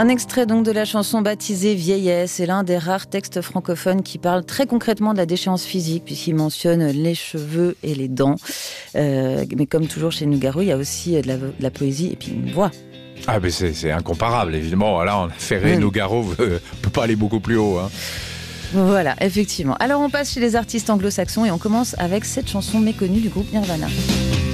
Un extrait donc de la chanson baptisée Vieillesse. C'est l'un des rares textes francophones qui parle très concrètement de la déchéance physique, puisqu'il mentionne les cheveux et les dents. Mais comme toujours chez Nougaro, il y a aussi de la poésie et puis une voix. Ah mais c'est incomparable, évidemment. Là, on a Ferré, Nougaro, on peut pas aller beaucoup plus haut. Voilà, effectivement. Alors on passe chez les artistes anglo-saxons et on commence avec cette chanson méconnue du groupe Nirvana.